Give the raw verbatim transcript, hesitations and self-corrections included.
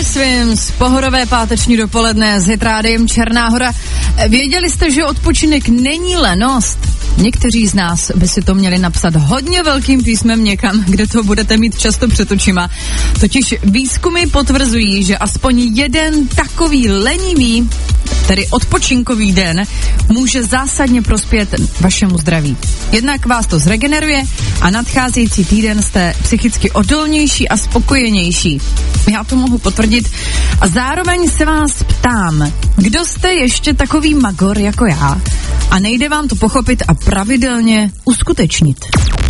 Tiny Swims, pohodové páteční dopoledne s Hitrádiem Černá Hora. Věděli jste, že odpočinek není lenost? Někteří z nás by si to měli napsat hodně velkým písmem někam, kde to budete mít často před očima. Totiž výzkumy potvrzují, že aspoň jeden takový lenivý, tedy odpočinkový den, může zásadně prospět vašemu zdraví. Jednak vás to zregeneruje a nadcházející týden jste psychicky odolnější a spokojenější. Já to mohu potvrdit a zároveň se vás ptám, kdo jste ještě takový magor jako já a nejde vám to pochopit a pravidelně uskutečnit.